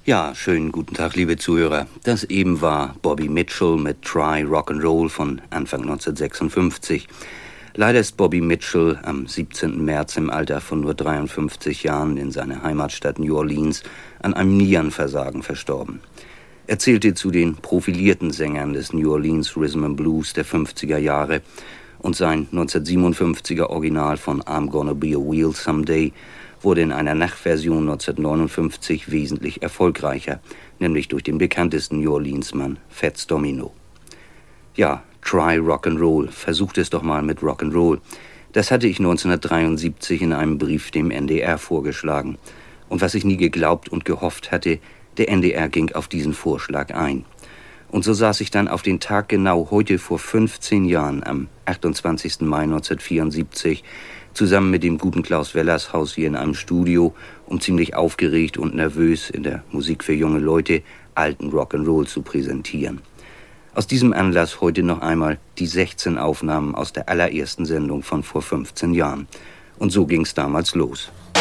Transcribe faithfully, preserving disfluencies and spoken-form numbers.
Ja, schönen guten Tag, liebe Zuhörer. Das eben war Bobby Mitchell mit Try Rock'n'Roll von Anfang neunzehnhundertsechsundfünfzig. Leider ist Bobby Mitchell am siebzehnten März im Alter von nur dreiundfünfzig Jahren in seiner Heimatstadt New Orleans an einem Nierenversagen verstorben. Er zählte zu den profilierten Sängern des New Orleans Rhythm and Blues der fünfziger Jahre und sein neunzehnhundertsiebenundfünfziger Original von I'm Gonna Be a Wheel Someday wurde in einer Nachversion neunzehnhundertneunundfünfzig wesentlich erfolgreicher, nämlich durch den bekanntesten New Orleans-Mann Fats Domino. Ja, try Rock'n'Roll, versucht es doch mal mit Rock'n'Roll. Das hatte ich neunzehnhundertdreiundsiebzig in einem Brief dem N D R vorgeschlagen. Und was ich nie geglaubt und gehofft hatte, der N D R ging auf diesen Vorschlag ein. Und so saß ich dann auf den Tag genau heute vor fünfzehn Jahren, am achtundzwanzigsten Mai neunzehnhundertvierundsiebzig, zusammen mit dem guten Klaus Wellershaus hier in einem Studio, um ziemlich aufgeregt und nervös in der Musik für junge Leute alten Rock'n'Roll zu präsentieren. Aus diesem Anlass heute noch einmal die sechzehn Aufnahmen aus der allerersten Sendung von vor fünfzehn Jahren. Und so ging's damals los.